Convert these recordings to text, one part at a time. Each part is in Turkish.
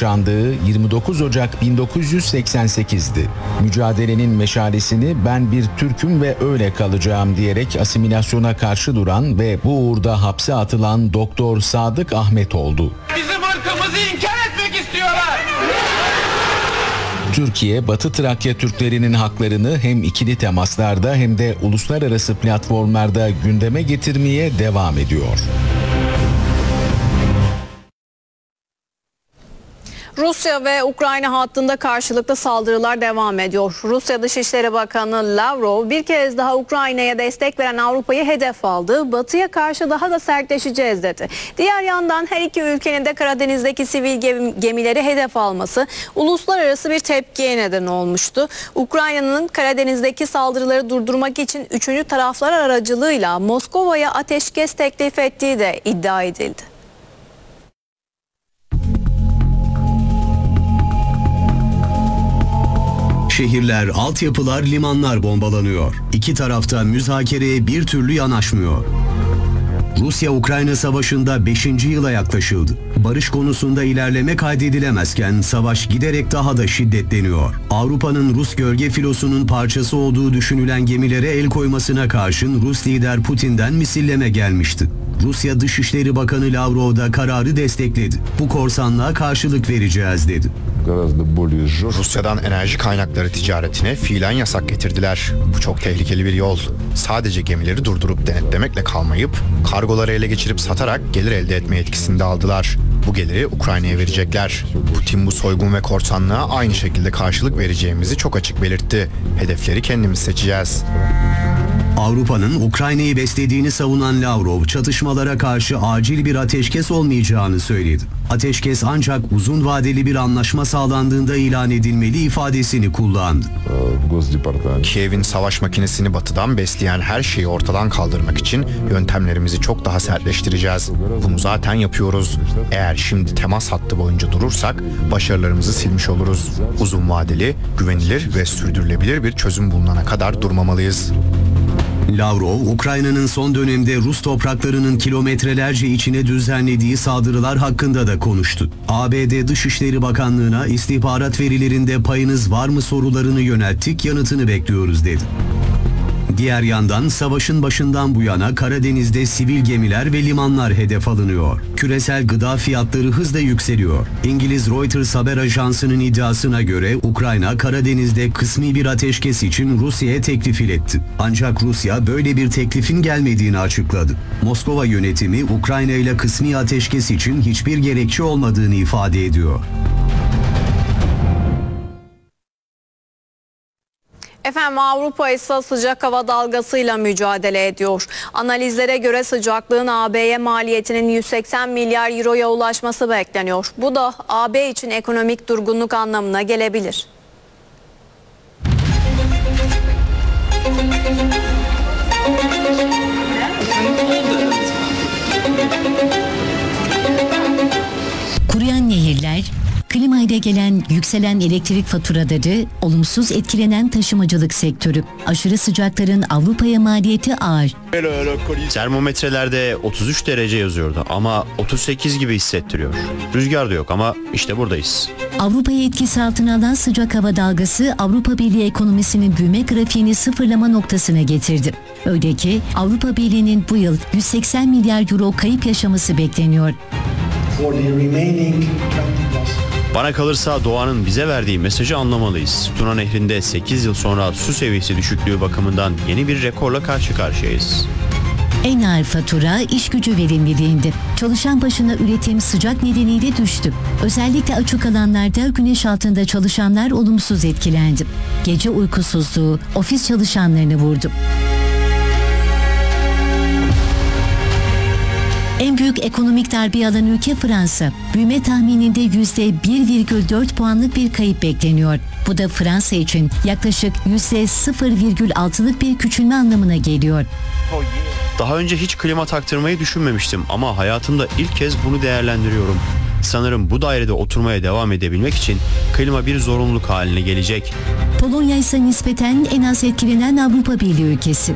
yaşandığı 29 Ocak 1988'di. Mücadelenin meşalesini "ben bir Türk'üm ve öyle kalacağım" diyerek asimilasyona karşı duran ve bu uğurda hapse atılan Doktor Sadık Ahmet oldu. Bizim ırkımızı inkar etmek istiyorlar. Türkiye, Batı Trakya Türklerinin haklarını hem ikili temaslarda hem de uluslararası platformlarda gündeme getirmeye devam ediyor. Rusya ve Ukrayna hattında karşılıklı saldırılar devam ediyor. Rusya Dışişleri Bakanı Lavrov bir kez daha Ukrayna'ya destek veren Avrupa'yı hedef aldı. Batı'ya karşı daha da sertleşeceğiz dedi. Diğer yandan her iki ülkenin de Karadeniz'deki sivil gemileri hedef alması uluslararası bir tepkiye neden olmuştu. Ukrayna'nın Karadeniz'deki saldırıları durdurmak için üçüncü taraflar aracılığıyla Moskova'ya ateşkes teklif ettiği de iddia edildi. Şehirler, altyapılar, limanlar bombalanıyor. İki tarafta müzakereye bir türlü yanaşmıyor. Rusya-Ukrayna savaşında 5. yıla yaklaşıldı. Barış konusunda ilerleme kaydedilemezken savaş giderek daha da şiddetleniyor. Avrupa'nın Rus gölge filosunun parçası olduğu düşünülen gemilere el koymasına karşın Rus lider Putin'den misilleme gelmişti. Rusya Dışişleri Bakanı Lavrov da kararı destekledi. Bu korsanlığa karşılık vereceğiz dedi. Rusya'dan enerji kaynakları ticaretine fiilen yasak getirdiler. Bu çok tehlikeli bir yol. Sadece gemileri durdurup denetlemekle kalmayıp kargoları ele geçirip satarak gelir elde etme yetkisini de aldılar. Bu geliri Ukrayna'ya verecekler. Putin bu soygun ve korsanlığa aynı şekilde karşılık vereceğimizi çok açık belirtti. Hedefleri kendimiz seçeceğiz. Avrupa'nın Ukrayna'yı beslediğini savunan Lavrov, çatışmalara karşı acil bir ateşkes olmayacağını söyledi. Ateşkes ancak uzun vadeli bir anlaşma sağlandığında ilan edilmeli ifadesini kullandı. Kiev'in savaş makinesini batıdan besleyen her şeyi ortadan kaldırmak için yöntemlerimizi çok daha sertleştireceğiz. Bunu zaten yapıyoruz. Eğer şimdi temas hattı boyunca durursak başarılarımızı silmiş oluruz. Uzun vadeli, güvenilir ve sürdürülebilir bir çözüm bulunana kadar durmamalıyız. Lavrov, Ukrayna'nın son dönemde Rus topraklarının kilometrelerce içine düzenlediği saldırılar hakkında da konuştu. ABD Dışişleri Bakanlığı'na istihbarat verilerinde payınız var mı sorularını yönelttik, yanıtını bekliyoruz dedi. Diğer yandan savaşın başından bu yana Karadeniz'de sivil gemiler ve limanlar hedef alınıyor. Küresel gıda fiyatları hızla yükseliyor. İngiliz Reuters haber ajansının iddiasına göre Ukrayna Karadeniz'de kısmi bir ateşkes için Rusya'ya teklif iletti. Ancak Rusya böyle bir teklifin gelmediğini açıkladı. Moskova yönetimi Ukrayna ile kısmi ateşkes için hiçbir gerekçe olmadığını ifade ediyor. Efendim Avrupa ise sıcak hava dalgasıyla mücadele ediyor. Analizlere göre sıcaklığın AB'ye maliyetinin 180 milyar euroya ulaşması bekleniyor. Bu da AB için ekonomik durgunluk anlamına gelebilir. Kuruyan nehirler, klimayla gelen yükselen elektrik faturaları, olumsuz etkilenen taşımacılık sektörü. Aşırı sıcakların Avrupa'ya maliyeti ağır. Termometrelerde 33 derece yazıyordu ama 38 gibi hissettiriyor. Rüzgar da yok ama işte buradayız. Avrupa'yı etkisi altına alan sıcak hava dalgası Avrupa Birliği ekonomisinin büyüme grafiğini sıfırlama noktasına getirdi. Öyle ki Avrupa Birliği'nin bu yıl 180 milyar euro kayıp yaşaması bekleniyor. Bana kalırsa doğanın bize verdiği mesajı anlamalıyız. Tuna Nehri'nde 8 yıl sonra su seviyesi düşüklüğü bakımından yeni bir rekorla karşı karşıyayız. En ağır fatura iş gücü verimliliğinde. Çalışan başına üretim sıcak nedeniyle düştü. Özellikle açık alanlarda güneş altında çalışanlar olumsuz etkilendi. Gece uykusuzluğu ofis çalışanlarını vurdu. En büyük ekonomik darbe alan ülke Fransa. Büyüme tahmininde %1,4 puanlık bir kayıp bekleniyor. Bu da Fransa için yaklaşık %0,6'lık bir küçülme anlamına geliyor. Daha önce hiç klima taktırmayı düşünmemiştim ama hayatımda ilk kez bunu değerlendiriyorum. Sanırım bu dairede oturmaya devam edebilmek için klima bir zorunluluk haline gelecek. Polonya ise nispeten en az etkilenen Avrupa Birliği ülkesi.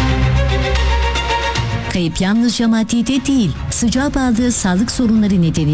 Kayıp yalnızca maddi de değil, sıcağa bağlı sağlık sorunları nedeniyle